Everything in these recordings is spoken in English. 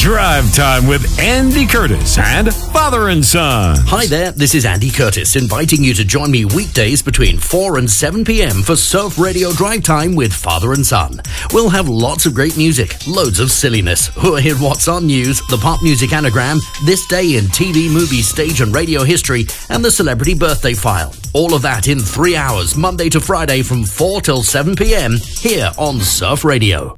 Drive Time with Andy Curtis and Father and Son. Hi there, this is Andy Curtis, inviting you to join me weekdays between 4 and 7 p.m. for Surf Radio Drive Time with Father and Son. We'll have lots of great music, loads of silliness. We'll hear what's on news, the pop music anagram, this day in TV, movie, stage and radio history, and the celebrity birthday file. All of that in 3 hours, Monday to Friday from 4 till 7 p.m. here on Surf Radio.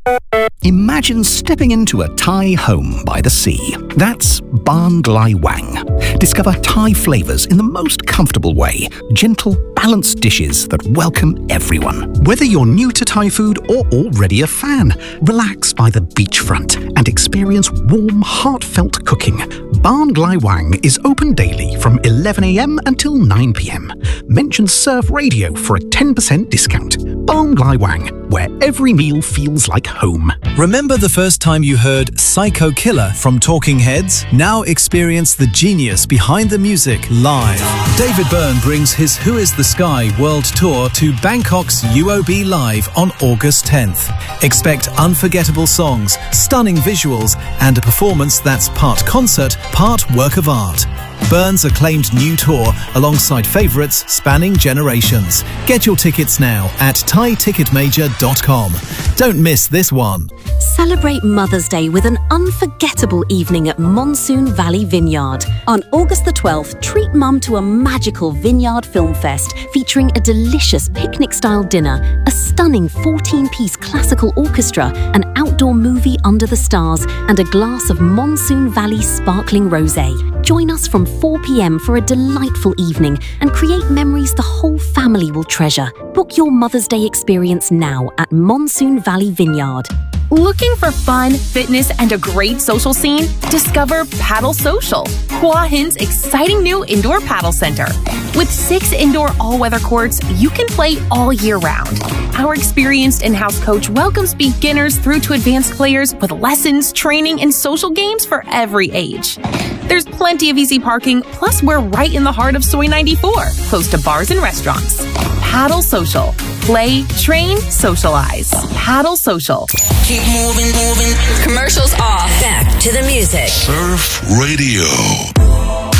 Imagine stepping into a Thai home by the sea. That's Ban Glai Wang. Discover Thai flavours in the most comfortable way. Gentle, balanced dishes that welcome everyone. Whether you're new to Thai food or already a fan, relax by the beachfront and experience warm, heartfelt cooking. Ban Glai Wang is open daily from 11 a.m. until 9 p.m. Mention Surf Radio for a 10% discount. Ban Glai Wang, where every meal feels like home. Remember the first time you heard Psycho Killer from Talking Heads? Now experience the genius behind the music live. David Byrne brings his Who is the Sky World Tour to Bangkok's UOB Live on August 10th. Expect unforgettable songs, stunning visuals, and a performance that's part concert, part work of art. Byrne's acclaimed new tour alongside favourites spanning generations. Get your tickets now at thaiticketmajor.com. Don't miss this one. Celebrate Mother's Day with an unforgettable evening at Monsoon Valley Vineyard. On August the 12th, treat Mum to a magical Vineyard Film Fest featuring a delicious picnic-style dinner, a stunning 14-piece classical orchestra, an outdoor movie under the stars, and a glass of Monsoon Valley sparkling rosé. Join us from 4 p.m. for a delightful evening and create memories the whole family will treasure. Book your Mother's Day experience now at Monsoon Valley Vineyard. Looking for fun, fitness, and a great social scene? Discover Paddle Social, Hua Hin's exciting new indoor paddle center. With 6 indoor all-weather courts, you can play all year round. Our experienced in-house coach welcomes beginners through to advanced players with lessons, training, and social games for every age. There's plenty of easy parking, plus we're right in the heart of Soi 94, close to bars and restaurants. Paddle Social. Play, train, socialize. Paddle Social. Keep moving. Commercials off. Back to the music. Surf Radio.